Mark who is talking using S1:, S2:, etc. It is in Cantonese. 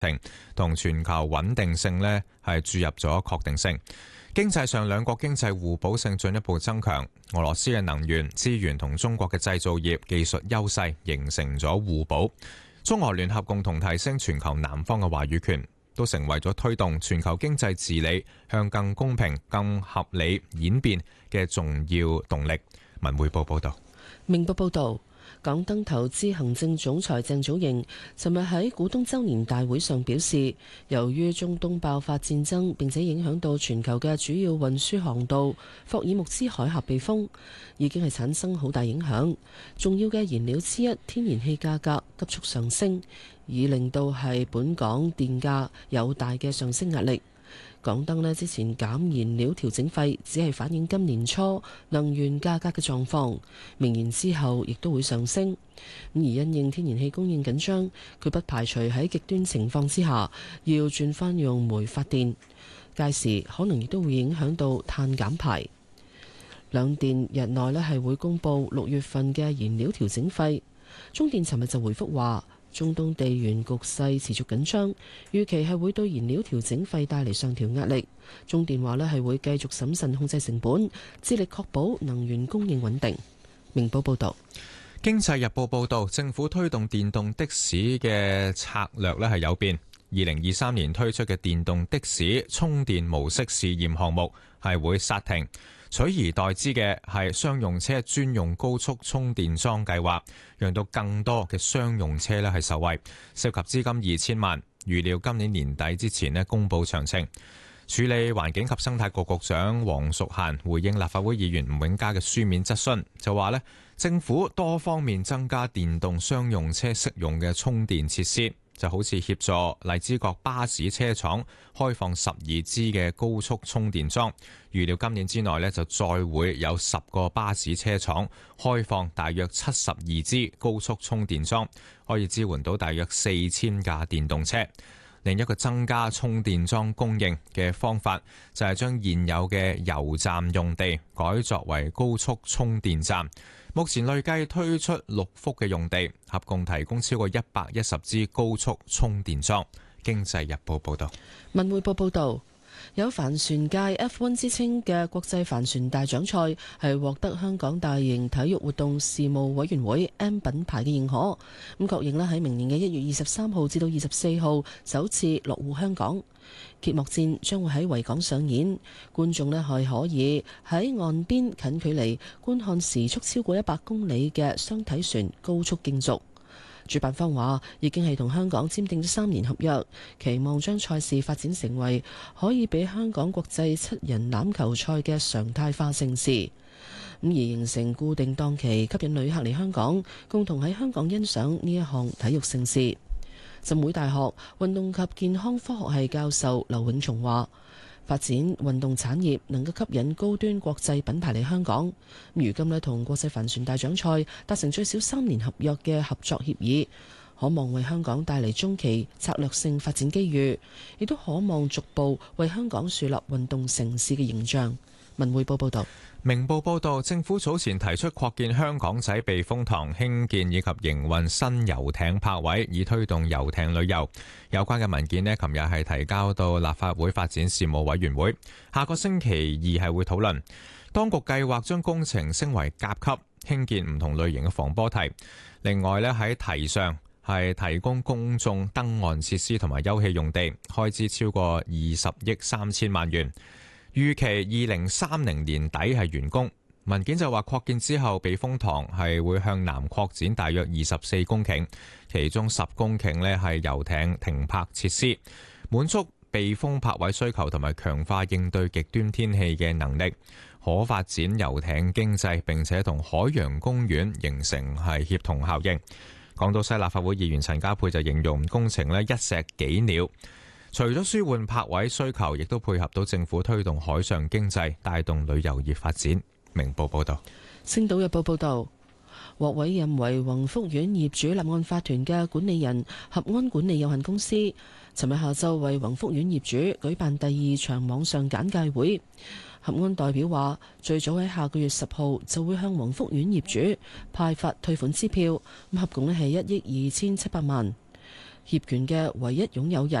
S1: 停同全球穩定性呢係注入咗確定性。經濟上兩國經濟互補性進一步增強，俄羅斯嘅能源資源同中國嘅製造業技術優勢形成咗互補，中俄聯合共同提升全球南方嘅話語權，都成為咗推動全球經濟治理向更公平、更合理演變嘅重要動力。文匯報報道。
S2: 明報報道，港燈投資行政總裁鄭祖瑩尋日喺股東周年大會上表示，由於中東爆發戰爭並且影響到全球嘅主要運輸航道霍爾木茲海峽被封，已經係產生好大影響。重要嘅燃料之一天然氣價格急速上升，以令到係本港電價有大嘅上升壓力。港燈之前減燃料調整費，只係反映今年初能源價格嘅狀況，明年之後亦都會上升。而因應天然氣供應緊張，佢不排除喺極端情況之下要轉翻用煤發電，屆時可能亦都會影響到碳減排。兩電日內係會公布6月份嘅燃料調整費。中電尋日就回覆話，中東地緣局勢持續緊張，預期係會對燃料調整費帶嚟上調壓力。中電話係會繼續審慎控制成本，致力確保能源供應穩定。明報報道。
S1: 經濟日報報道，政府推動電動的士嘅策略係有變。2023年推出嘅電動的士充電模式試驗項目係會煞停，取而代之嘅係商用車專用高速充電樁計劃，讓到更多嘅商用車係受惠，涉及資金2000萬，預料今年年底之前公佈詳情。處理環境及生態局局長黃淑嫻回應立法會議員吳永嘉嘅書面質詢，就話政府多方面增加電動商用車適用嘅充電設施，就好似協助荔枝角巴士車廠開放12支嘅高速充電樁，預料今年之內就再會有10個巴士車廠開放大約72支高速充電樁，可以支援到大約4000架電動車。另一個增加充電樁供應嘅方法就係將現有嘅油站用地改作為高速充電站。目前累計推出6幅嘅用地，合共提供超過110支高速充電樁。經濟日報報道。
S2: 文匯報報道，有帆船界 F1 之稱嘅國際帆船大獎賽係獲得香港大型體育活動事務委員會 M 品牌嘅認可，咁確認喺明年嘅1月23號至到24號首次落戶香港。揭幕戰將會喺維港上演，觀眾係可以喺岸邊近距離觀看時速超過100公里嘅雙體船高速競逐。主辦方話已經係同香港簽訂咗3年合約，期望將賽事發展成為可以俾香港國際7人欖球賽嘅常態化盛事，咁而形成固定檔期，吸引旅客嚟香港，共同喺香港欣賞呢一項體育盛事。浸會大學運動及健康科學系教授劉永松話，發展運動產業能夠吸引高端國際品牌嚟香港。如今同國際帆船大獎賽達成最少3年合約嘅合作協議，可望為香港帶嚟中期策略性發展機遇，亦都可望逐步為香港樹立運動城市嘅形象。文匯報報道。
S1: 明報報道，政府早前提出擴建香港仔避風塘，興建以及營運新遊艇泊位，以推動遊艇旅遊。有關嘅文件琴日係提交到立法會發展事務委員會，下個星期2係會討論。當局計劃將工程升為甲級，興建唔同類型嘅防波堤。另外喺堤上係提供公眾登岸設施同埋休憩用地，開支超過20億3千萬元。預期2030年底係完工。文件就話擴建之後，避風塘係會向南擴展大約24公頃，其中10公頃呢係遊艇停泊設施，滿足避風泊位需求同埋強化應對極端天氣嘅能力，可發展遊艇經濟，並且同海洋公園形成係協同效應。港島西立法會議員陳家珮就形容工程呢一石幾鳥。除咗舒緩泊位需求，亦都配合到政府推動海上經濟，帶動旅遊業發展。明報報道。
S2: 星島日報報道，獲委任為宏福苑業主立案法團嘅管理人合安管理有限公司，尋日下晝為宏福苑業主舉辦第2場網上簡介會。合安代表話，最早喺下個月10號就會向宏福苑業主派發退款支票，合共係1億2700萬。 協權嘅唯一擁有人。